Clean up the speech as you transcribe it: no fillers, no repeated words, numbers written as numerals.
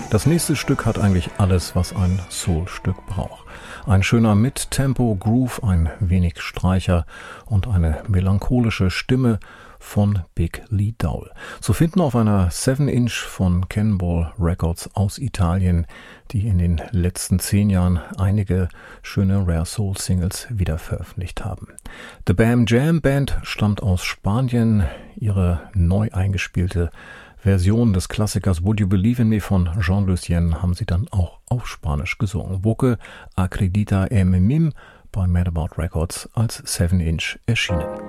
Das nächste Stück hat eigentlich alles, was ein Soul-Stück braucht. Ein schöner Mid-Tempo-Groove, ein wenig Streicher und eine melancholische Stimme von Big Lee Dowell. Zu finden auf einer 7-Inch von Cannonball Records aus Italien, die in den letzten 10 Jahren einige schöne Rare Soul Singles wieder veröffentlicht haben. The Bam Jam Band stammt aus Spanien. Ihre neu eingespielte Version des Klassikers Would You Believe in Me von Jean Lucien haben sie dann auch auf Spanisch gesungen. Boque Acredita en mim bei Mad About Records als 7-Inch erschienen.